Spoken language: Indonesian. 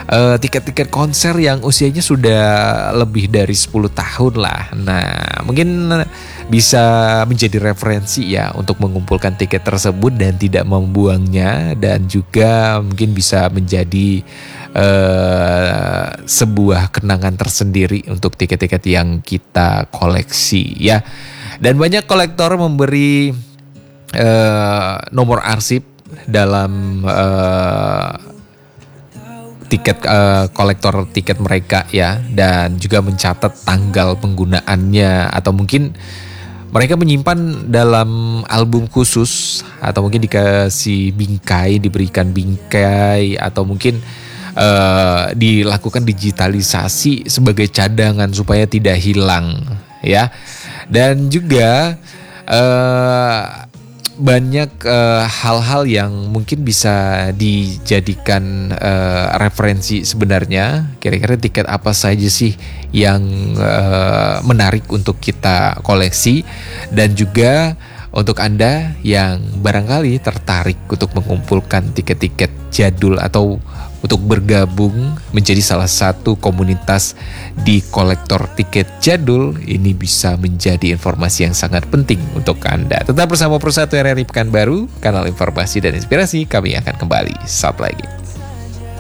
tiket-tiket konser yang usianya sudah lebih dari 10 tahun lah. Nah, mungkin bisa menjadi referensi ya untuk mengumpulkan tiket tersebut dan tidak membuangnya, dan juga mungkin bisa menjadi sebuah kenangan tersendiri untuk tiket-tiket yang kita koleksi ya. Dan banyak kolektor memberi nomor arsip dalam tiket kolektor tiket mereka ya, dan juga mencatat tanggal penggunaannya, atau mungkin mereka menyimpan dalam album khusus, atau mungkin dikasih bingkai, diberikan bingkai, atau mungkin dilakukan digitalisasi sebagai cadangan supaya tidak hilang ya. Dan juga banyak hal-hal yang mungkin bisa dijadikan referensi sebenarnya. Kira-kira tiket apa saja sih yang menarik untuk kita koleksi, dan juga untuk Anda yang barangkali tertarik untuk mengumpulkan tiket-tiket jadul atau untuk bergabung menjadi salah satu komunitas di kolektor tiket jadul, ini bisa menjadi informasi yang sangat penting untuk Anda. Tetap bersama Persatu RRI Pekanbaru, kanal informasi dan inspirasi. Kami akan kembali saat lagi.